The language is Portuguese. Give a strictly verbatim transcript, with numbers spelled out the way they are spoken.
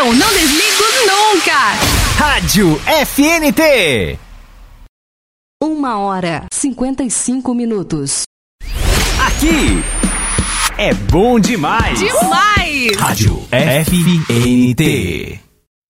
Eu não desligo nunca. Rádio F N T. Uma hora, cinquenta e cinco minutos. Aqui é bom demais. Demais. Rádio F N T.